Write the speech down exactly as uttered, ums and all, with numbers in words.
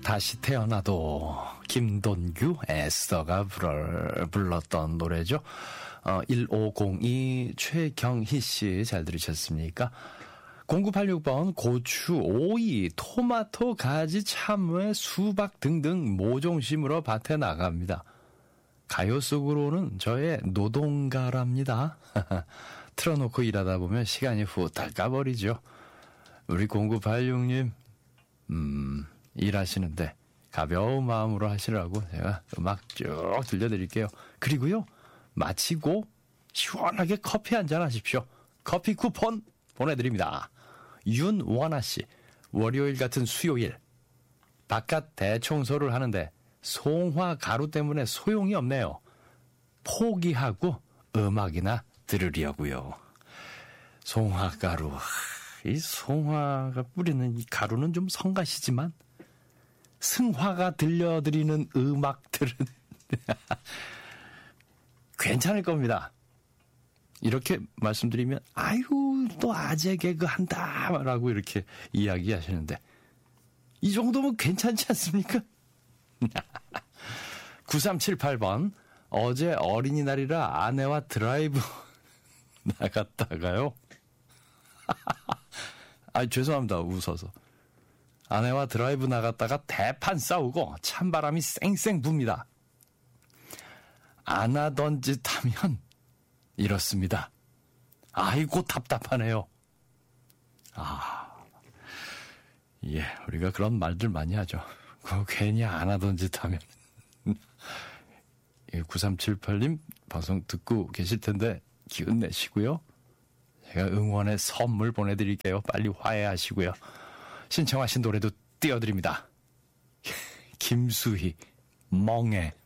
다시 태어나도 김돈규 에스더가 불렀던 노래죠. 어, 일오공이 최경희 씨 잘 들으셨습니까? 공구팔육 번 고추, 오이, 토마토, 가지, 참외, 수박 등등 모종 심으러 밭에 나갑니다. 가요 속으로는 저의 노동가랍니다. 틀어놓고 일하다 보면 시간이 후딱 가버리죠. 우리 공구팔육 님 음, 일하시는데 가벼운 마음으로 하시라고 제가 음악 쭉 들려드릴게요. 그리고요, 마치고 시원하게 커피 한잔 하십시오. 커피 쿠폰 보내드립니다. 윤원아 씨, 월요일 같은 수요일 바깥 대청소를 하는데 송화 가루 때문에 소용이 없네요. 포기하고 음악이나 들으려고요. 송화 가루, 이 송화가 뿌리는 이 가루는 좀 성가시지만 승화가 들려드리는 음악들은 괜찮을 겁니다. 이렇게 말씀드리면 아유 또 아재 개그 한다 라고 이렇게 이야기하시는데 이 정도면 괜찮지 않습니까? 구삼칠팔 번 어제 어린이날이라 아내와 드라이브 나갔다가요. 아 죄송합니다. 웃어서. 아내와 드라이브 나갔다가 대판 싸우고 찬바람이 쌩쌩 붑니다. 안 하던 짓 하면 이렇습니다. 아이고 답답하네요. 아, 예, 우리가 그런 말들 많이 하죠. 그거 괜히 안 하던 짓 하면. 구삼칠팔 님 방송 듣고 계실 텐데 기운 내시고요. 제가 응원의 선물 보내드릴게요. 빨리 화해하시고요. 신청하신 노래도 띄워드립니다. 김수희, 멍해.